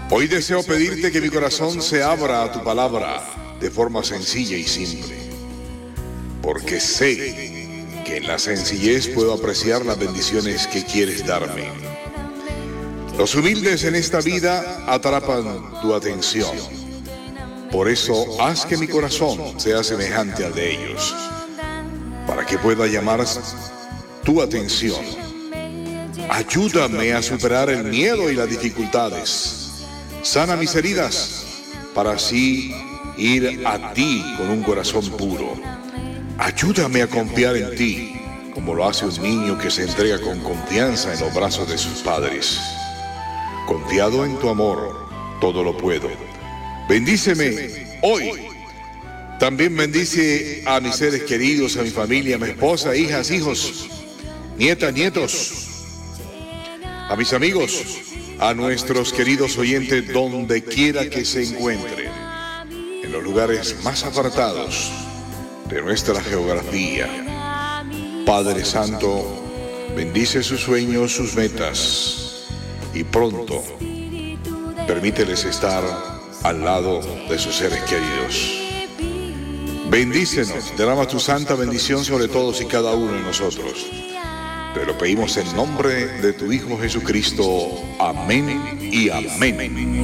Hoy deseo pedirte que mi corazón se abra a tu palabra de forma sencilla y simple, porque sé que en la sencillez puedo apreciar las bendiciones que quieres darme. Los humildes en esta vida atrapan tu atención. Por eso, haz que mi corazón sea semejante al de ellos, para que pueda llamar tu atención. Ayúdame a superar el miedo y las dificultades. Sana mis heridas, para así ir a ti con un corazón puro. Ayúdame a confiar en ti, como lo hace un niño que se entrega con confianza en los brazos de sus padres. Confiado en tu amor, todo lo puedo. Bendíceme hoy. También bendice a mis seres queridos, a mi familia, a mi esposa, hijas, hijos, nietas, nietos, a mis amigos, a nuestros queridos oyentes donde quiera que se encuentren, en los lugares más apartados de nuestra geografía. Padre Santo, bendice sus sueños, sus metas, y pronto permíteles estar al lado de sus seres queridos. Bendícenos, derrama tu santa bendición sobre todos y cada uno de nosotros. Te lo pedimos en nombre de tu Hijo Jesucristo. Amén y amén.